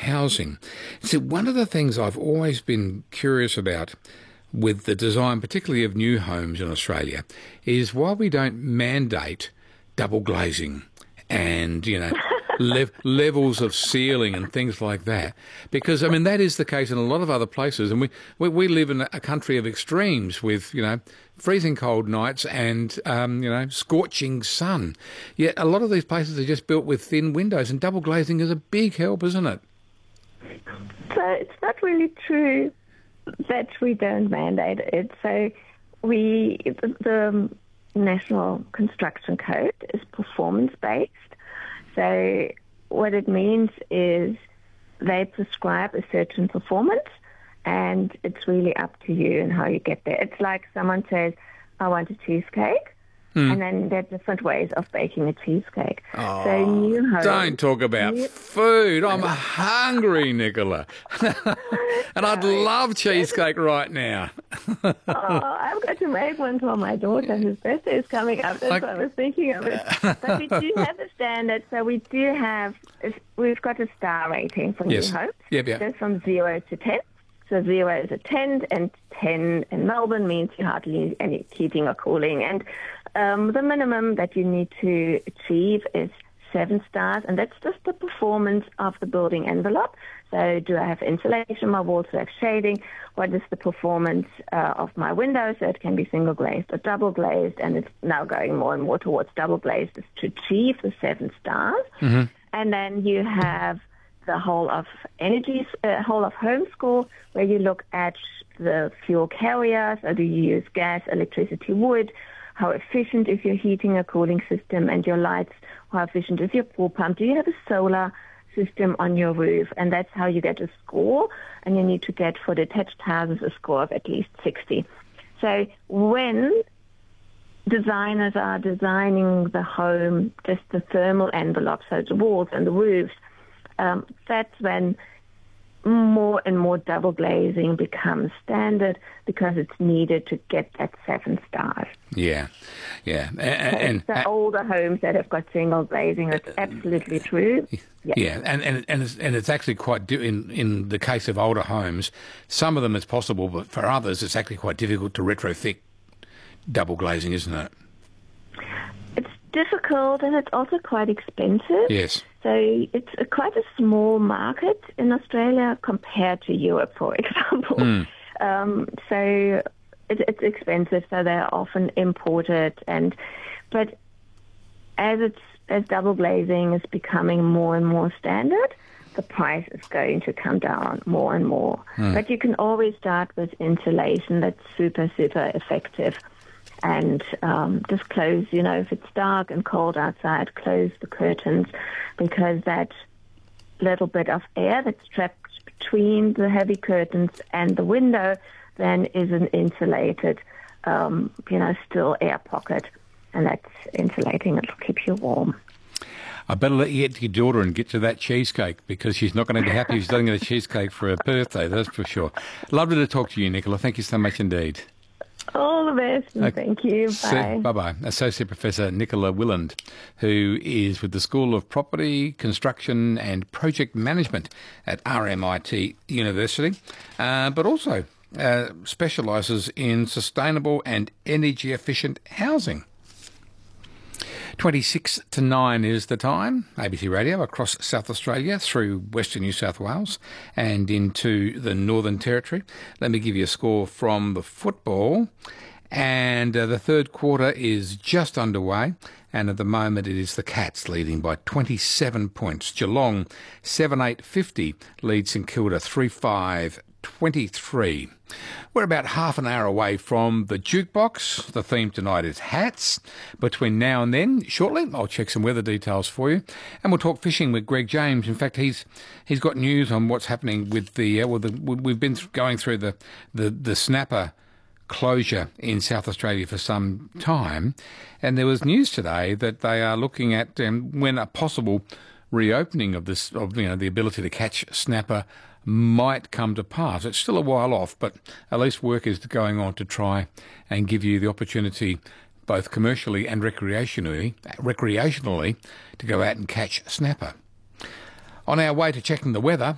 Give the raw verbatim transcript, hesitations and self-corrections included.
housing. See, one of the things I've always been curious about with the design, particularly of new homes in Australia, is why we don't mandate double glazing and, you know, le- levels of ceiling and things like that. Because, I mean, that is the case in a lot of other places. And we, we, we live in a country of extremes with, you know, freezing cold nights and, um, you know, scorching sun. Yet a lot of these places are just built with thin windows, and double glazing is a big help, isn't it? So it's not really true that we don't mandate it. So we, the, the National Construction Code is performance-based. So what it means is they prescribe a certain performance, and it's really up to you and how you get there. It's like someone says, I want a cheesecake. Hmm. And then there are different ways of baking a cheesecake. Oh, so new homes, don't talk about new... food. I'm hungry, Nicola. And I'd love cheesecake right now. Oh, I've got to make one for my daughter whose birthday is coming up. That's like... what I was thinking of it. But we do have a standard. So we do have, we've got a star rating for yes. new homes. Yep, yep. It goes from zero to ten. So zero is a ten, and ten in Melbourne means you hardly need any heating or cooling. And um, the minimum that you need to achieve is seven stars, and that's just the performance of the building envelope. So do I have insulation? My walls do I have shading? What is the performance uh, of my windows? So it can be single glazed or double glazed, and it's now going more and more towards double glazed is to achieve the seven stars. Mm-hmm. And then you have the whole of energy, uh, whole of home score, where you look at the fuel carrier. So do you use gas, electricity, wood? How efficient is your heating or cooling system and your lights? How efficient is your pool pump? Do you have a solar system on your roof? And that's how you get a score. And you need to get for detached houses a score of at least sixty. So when designers are designing the home, just the thermal envelope, so the walls and the roofs, Um, that's when more and more double glazing becomes standard because it's needed to get that seven stars. Yeah, yeah. And, and the older homes that have got single glazing, it's absolutely true. Yeah, yeah. and and and it's, and it's actually quite di- in in the case of older homes, some of them it's possible, but for others it's actually quite difficult to retrofit double glazing, isn't it? It's difficult, and it's also quite expensive. Yes. So it's a, quite a small market in Australia compared to Europe, for example. Mm. Um, so it, it's expensive, so they're often imported. And but as it's as double glazing is becoming more and more standard, the price is going to come down more and more. Mm. But you can always start with insulation that's super, super effective. And um, just close, you know, if it's dark and cold outside, close the curtains, because that little bit of air that's trapped between the heavy curtains and the window then is an insulated, um, you know, still air pocket, and that's insulating. It'll keep you warm. I better let you get to your daughter and get to that cheesecake, because she's not going to be happy if she doesn't get a cheesecake for her birthday, that's for sure. Lovely to talk to you, Nicola. Thank you so much indeed. All the best, and okay. Thank you. Bye. Bye-bye. Associate Professor Nicola Willand, who is with the School of Property, Construction and Project Management at R M I T University, uh, but also uh, specialises in sustainable and energy-efficient housing. twenty-six to nine is the time. A B C Radio across South Australia through Western New South Wales and into the Northern Territory. Let me give you a score from the football. And uh, the third quarter is just underway. And at the moment it is the Cats leading by twenty-seven points. Geelong seven eight fifty leads St Kilda three five twenty-three. We're about half an hour away from the jukebox. The theme tonight is hats. Between now and then, shortly, I'll check some weather details for you, and we'll talk fishing with Greg James. In fact, he's he's got news on what's happening with the uh, well. The, we've been going through the the the snapper closure in South Australia for some time, and there was news today that they are looking at um, when a possible reopening of this, of you know, the ability to catch snapper might come to pass. It's still a while off, but at least work is going on to try and give you the opportunity, both commercially and recreationally, recreationally, to go out and catch snapper. On our way to checking the weather,